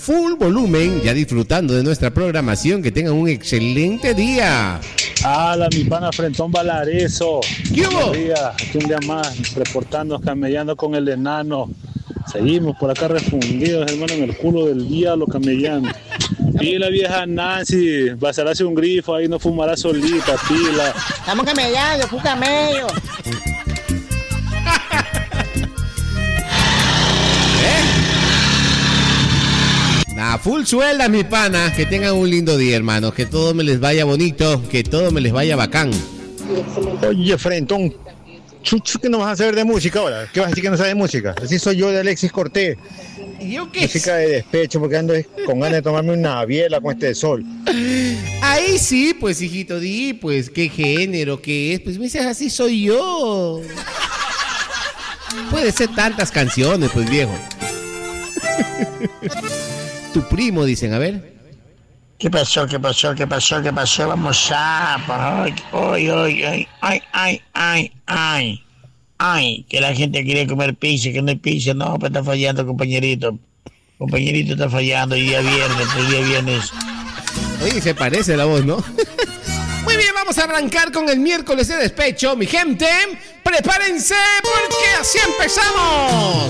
full volumen, ya disfrutando de nuestra programación. Que tengan un excelente día. ¡Hala, mi pana Frentón Valareso! ¿Qué hubo? Buenos días, aquí un día más, reportando, camellando con el enano. Seguimos por acá refundidos, hermano, en el culo del diablo camellando. Pila, vieja Nancy, basarás un grifo, ahí no fumará solita, pila. Estamos camellando, fue camello. Full suelda, mi pana. Que tengan un lindo día, hermanos. Que todo me les vaya bonito. Que todo me les vaya bacán. Oye, Frentón, chuchu, ¿qué no vas a saber de música ahora? ¿Qué vas a decir que no sabes de música? Así soy yo de Alexis Cortés. ¿Yo qué? Música de despecho, porque ando con ganas de tomarme una biela con este sol. Ahí sí, pues, hijito, di, pues, qué género, qué es. Pues me dices, así soy yo. Puede ser tantas canciones, pues, viejo. Tu primo, dicen, a ver. ¿Qué pasó? Vamos a... Ay, que la gente quiere comer pizza, que no hay pizza. No, pues está fallando, compañerito. Compañerito está fallando, y día viernes. Oye, se parece la voz, ¿no? Muy bien, vamos a arrancar con el miércoles de despecho, mi gente. Prepárense, porque así empezamos.